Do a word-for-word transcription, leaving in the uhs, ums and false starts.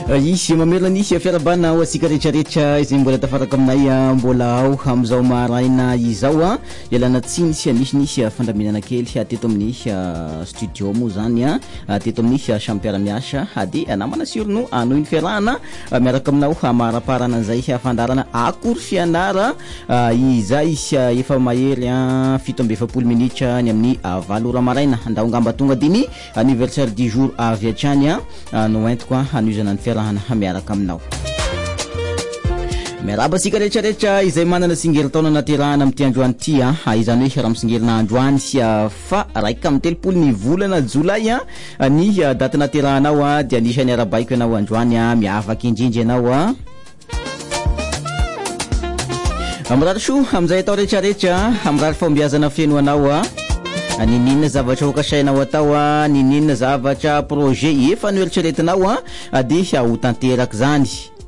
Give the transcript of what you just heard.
Izy mamelany fiarabana ho asika rehetrarehetra izay mbola tafaraka aminay mbola ao amizao maraina izao a ialana tsiny sy nisy fandaminana kely teto amin'ny studio mo zany a teto amin'ny champiara-miasa ady namana sirno ano iny fiarahana miaraka aminao amaraparana zay fandarana akory fianara izay efa mahery a fito amby efapolo minitra ny amin'ny valo ora maraina andao ngamba tonga diny anniversaire du jour avy hatrany a no entiko hanuzana ny fiarahana miaraka aminao. Miaraba sika rehetrarehetra izay manana singery taona naterahana amin'ity androany ity a izany hoe raha misingerina androany sy fa raika amby telopolo ny volana jolay a ny daty naterahanao a dia anisany arabaiko ianao androany a miavaka indrindra ianao a amrary so amizay atao rehetrarehetra amrary fombiazana feno anao a ninina zavatra hokasainao atao a ninina zavatra projet efa no eritreretinao a dia ho tanteraka zany